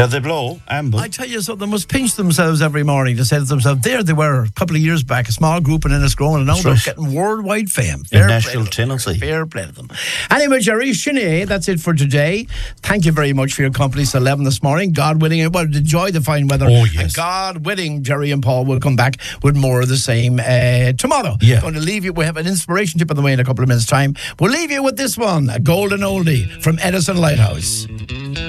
There they blow, Amble. I tell you something, they must pinch themselves every morning to say to themselves, there they were a couple of years back, a small group in Enniscrone, and now they're getting worldwide fame. In Nashville, Tennessee. Fair play to them. Anyway, Jerry, Sinead, that's it for today. Thank you very much for your company. It's 11 this morning. God willing, well, enjoy the fine weather. Oh, yes. And God willing, Jerry and Paul will come back with more of the same tomorrow. Yeah. Going to leave you, we have an inspiration tip on the way in a couple of minutes' time. We'll leave you with this one, a golden oldie from Edison Lighthouse.